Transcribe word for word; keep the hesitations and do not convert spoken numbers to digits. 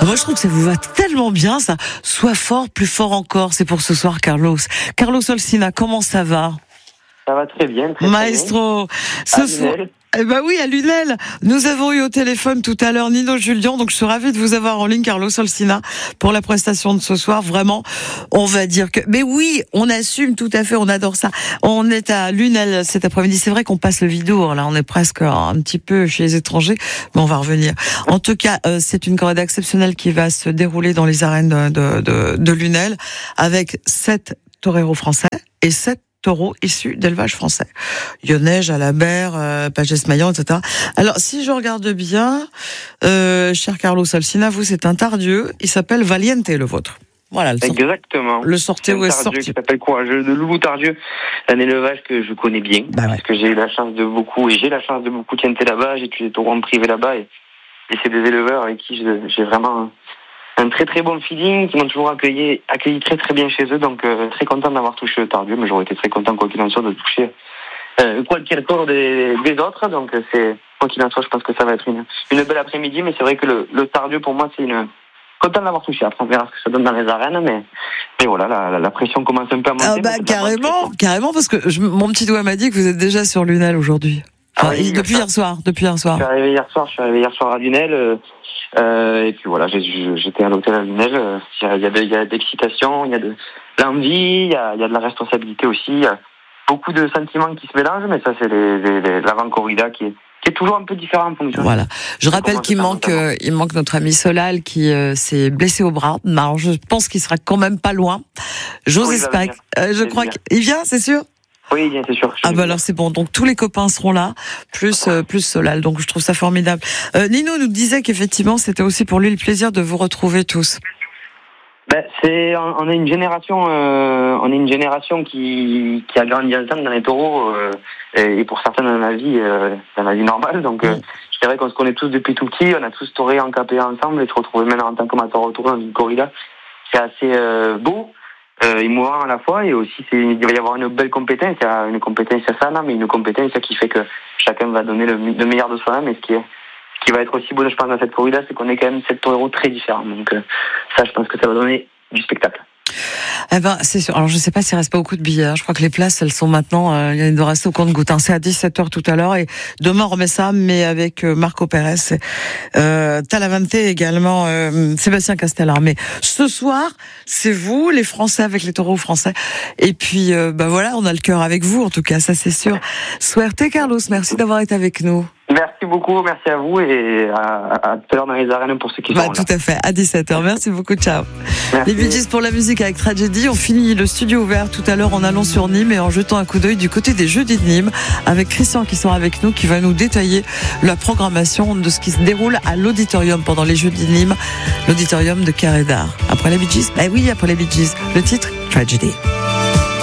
moi, je trouve que ça vous va tellement bien, ça. Sois fort, plus fort encore. C'est pour ce soir, Carlos. Carlos Olsina, comment ça va? Ça va très bien. Très, Maestro. Très bien. Ce soir. Eh ben oui, à Lunel. Nous avons eu au téléphone tout à l'heure Nino Julien, donc je suis ravie de vous avoir en ligne, Carlos Olsina, pour la prestation de ce soir. Vraiment, on va dire que... Mais oui, on assume tout à fait, on adore ça. On est à Lunel cet après-midi. C'est vrai qu'on passe le vide-ours, là, on est presque un petit peu chez les étrangers, mais on va revenir. En tout cas, euh, c'est une corrida exceptionnelle qui va se dérouler dans les arènes de, de, de Lunel, avec sept toreros français et sept taureaux issus d'élevage français. Lyonnais, Jalabert, euh, Pagès-Maillan, et cetera. Alors, si je regarde bien, euh, cher Carlos Olsina, vous, c'est un tardieu. Il s'appelle Valiente, le vôtre. Voilà. Le Exactement. Le sortez où est sorti. Qui s'appelle Courageux, de Loulou Tardieu. Un élevage que je connais bien. Bah ouais. Parce que j'ai eu la chance de beaucoup, et j'ai la chance de beaucoup tienter là-bas. J'ai tué des taureaux en privé là-bas. Et, et c'est des éleveurs avec qui je, j'ai vraiment un très très bon feeling, qui m'ont toujours accueilli, accueilli très très bien chez eux, donc euh, très content d'avoir touché le Tardieu, mais j'aurais été très content quoi qu'il en soit de toucher euh, quoi qu'il taureau des, des autres, donc euh, c'est quoi qu'il en soit, je pense que ça va être une, une belle après-midi, mais c'est vrai que le, le Tardieu pour moi c'est une content d'avoir touché. Après on verra ce que ça donne dans les arènes, mais mais voilà, la, la, la pression commence un peu à monter. Ah bah carrément, carrément, parce que je, mon petit doigt m'a dit que vous êtes déjà sur Lunel aujourd'hui. Enfin, ah oui, depuis hier soir, depuis hier soir. Je suis arrivé hier soir, je suis arrivé hier soir à Lunel. Euh, Euh, et puis voilà, j'ai, j'étais à l'hôtel à Lunel. Euh, il y a, il y a de, il y a de l'excitation, il y a de l'envie, il y a, il y a de la responsabilité aussi. Il y a beaucoup de sentiments qui se mélangent, mais ça c'est les, les, les, l'avant-corrida qui est, qui est toujours un peu différent en fonction. Voilà. Je rappelle qu'il manque, euh, il manque notre ami Solal qui euh, s'est blessé au bras. Alors je pense qu'il sera quand même pas loin. J'ose oui, espérer. Euh, je crois qu'il vient, c'est sûr. Oui, bien, c'est sûr. Ah bah alors c'est bon. Donc tous les copains seront là, plus euh, plus Solal. Donc je trouve ça formidable. Euh, Nino nous disait qu'effectivement c'était aussi pour lui le plaisir de vous retrouver tous. Ben c'est, on est une génération, euh, on est une génération qui qui a grandi ensemble dans les taureaux euh, et pour certains dans la vie, euh, dans la vie normale. Donc euh, je dirais qu'on se connaît tous depuis tout petit. On a tous tauré, encapé ensemble et se retrouver maintenant en tant qu'amateur autour dans une corrida, c'est assez euh, beau. Euh, émouvant à la fois, et aussi c'est, il va y avoir une belle compétence, il y a une compétence sana, mais une compétence qui fait que chacun va donner le, le meilleur de soi-même, et ce qui est, ce qui va être aussi beau, je pense, dans cette corrida, c'est qu'on est quand même sept taureaux très différents, donc euh, ça, je pense que ça va donner du spectacle. Eh ben, c'est sûr. Alors, je sais pas s'il reste pas beaucoup de billets. Hein. Je crois que les places, elles sont maintenant, euh, il y a de rester au compte-gouttes. Hein. C'est à dix-sept heures tout à l'heure. Et demain, on remet ça, mais avec euh, Marco Pérez, euh, Talavante également, euh, Sébastien Castellar. Mais ce soir, c'est vous, les Français avec les taureaux français. Et puis, euh, ben voilà, on a le cœur avec vous, en tout cas, ça c'est sûr. Suerte, Carlos. Merci d'avoir été avec nous. Merci beaucoup, merci à vous et à, à, à tout à l'heure dans les arènes pour ceux qui bah, sont tout là. À fait, à dix-sept heures. Merci beaucoup, ciao. Merci. Les Bee Gees pour la musique avec Tragedy. On finit le studio ouvert tout à l'heure en allant sur Nîmes et en jetant un coup d'œil du côté des Jeudis de Nîmes avec Christian qui sera avec nous, qui va nous détailler la programmation de ce qui se déroule à l'auditorium pendant les Jeudis de Nîmes, l'auditorium de Carré d'Art. Après les Bee Gees, bah oui, après les Bee Gees, le titre Tragedy.